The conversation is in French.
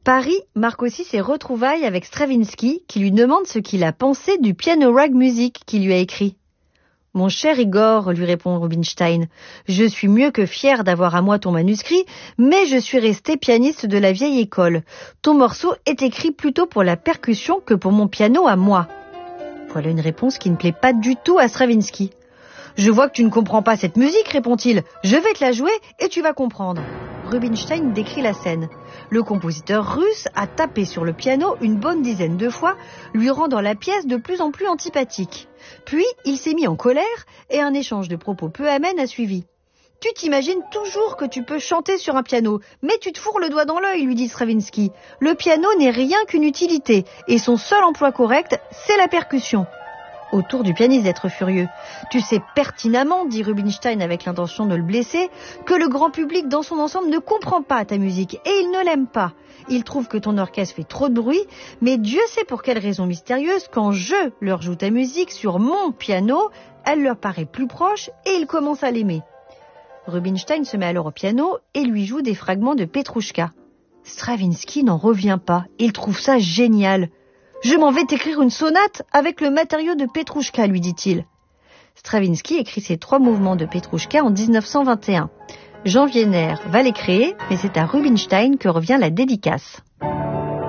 Paris marque aussi ses retrouvailles avec Stravinsky, qui lui demande ce qu'il a pensé du piano rag music qu'il lui a écrit. « Mon cher Igor, lui répond Rubinstein, je suis mieux que fier d'avoir à moi ton manuscrit, mais je suis resté pianiste de la vieille école. Ton morceau est écrit plutôt pour la percussion que pour mon piano à moi. » Voilà une réponse qui ne plaît pas du tout à Stravinsky. « Je vois que tu ne comprends pas cette musique, répond-il. Je vais te la jouer et tu vas comprendre. » Rubinstein décrit la scène. Le compositeur russe a tapé sur le piano une bonne dizaine de fois, lui rendant la pièce de plus en plus antipathique. Puis, il s'est mis en colère et un échange de propos peu amène a suivi. « Tu t'imagines toujours que tu peux chanter sur un piano, mais tu te fourres le doigt dans l'œil, lui dit Stravinsky. Le piano n'est rien qu'une utilité, et son seul emploi correct, c'est la percussion. » Au tour du pianiste d'être furieux. « Tu sais pertinemment, dit Rubinstein avec l'intention de le blesser, que le grand public dans son ensemble ne comprend pas ta musique et il ne l'aime pas. Il trouve que ton orchestre fait trop de bruit, mais Dieu sait pour quelle raison mystérieuse, quand je leur joue ta musique sur mon piano, elle leur paraît plus proche et ils commencent à l'aimer. » Rubinstein se met alors au piano et lui joue des fragments de Petrouchka. Stravinsky n'en revient pas, il trouve ça génial. « Je m'en vais t'écrire une sonate avec le matériau de Petrouchka, lui dit-il. » Stravinsky écrit ses 3 mouvements de Petrouchka en 1921. Jean Wiener va les créer, mais c'est à Rubinstein que revient la dédicace.